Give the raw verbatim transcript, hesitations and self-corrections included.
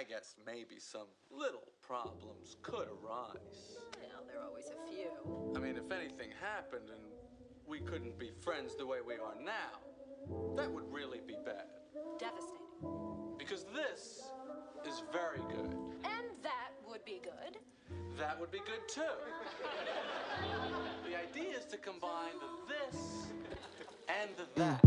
I guess maybe some little problems could arise. Well, there are always a few. I mean, if anything happened and we couldn't be friends the way we are now, that would really be bad. Devastating. Because this is very good. And that would be good. That would be good too. The idea is to combine the this and the that.